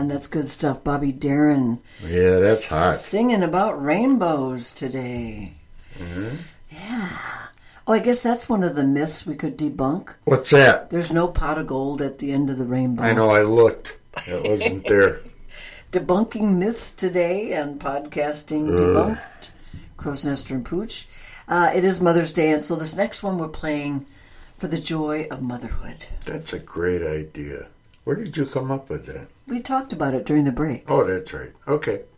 Man, that's good stuff. Bobby Darin. Yeah, that's hot. Singing about rainbows today. Mm-hmm. Yeah. Oh, I guess that's one of the myths we could debunk. What's that? There's no pot of gold at the end of the rainbow. I know, I looked. It wasn't there. Debunking myths today and podcasting debunked. Crow's Nester and Pooch. It is Mother's Day, and so this next one we're playing for the joy of motherhood. That's a great idea. Where did you come up with that? We talked about it during the break. Oh, that's right. Okay.